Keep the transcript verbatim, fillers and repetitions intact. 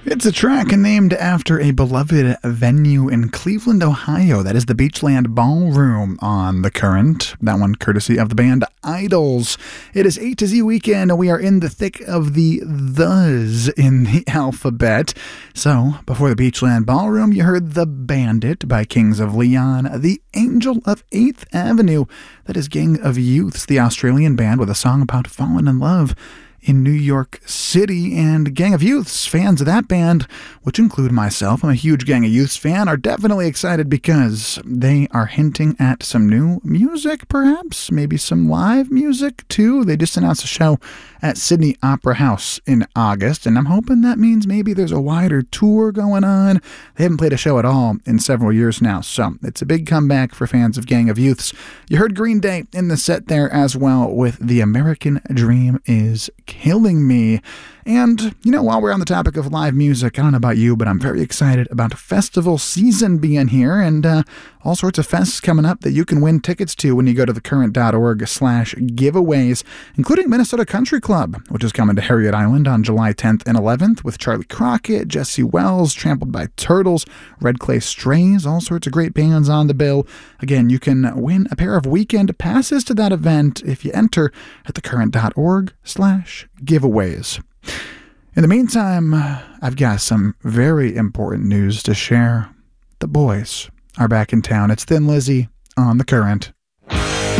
It's a track named after a beloved venue in Cleveland, Ohio. That is the Beachland Ballroom on The Current. That one courtesy of the band Idols. It is A to Z weekend, and we are in the thick of the thes in the alphabet. So, before the Beachland Ballroom, you heard The Bandit by Kings of Leon, The Angel of eighth Avenue. That is Gang of Youths, the Australian band with a song about falling in love in New York City. And Gang of Youths, fans of that band, which include myself, I'm a huge Gang of Youths fan, are definitely excited because they are hinting at some new music, perhaps, maybe some live music too. They just announced a show at Sydney Opera House in August, and I'm hoping that means maybe there's a wider tour going on. They haven't played a show at all in several years now, so it's a big comeback for fans of Gang of Youths. You heard Green Day in the set there as well with The American Dream Is Killing Me. And, you know, while we're on the topic of live music, I don't know about you, but I'm very excited about festival season being here and uh, all sorts of fests coming up that you can win tickets to when you go to thecurrent.org slash giveaways, including Minnesota Country Club, which is coming to Harriet Island on July tenth and eleventh with Charlie Crockett, Jesse Wells, Trampled by Turtles, Red Clay Strays, all sorts of great bands on the bill. Again, you can win a pair of weekend passes to that event if you enter at thecurrent.org slash giveaways. In the meantime, I've got some very important news to share. The boys are back in town. It's Thin Lizzy on The Current.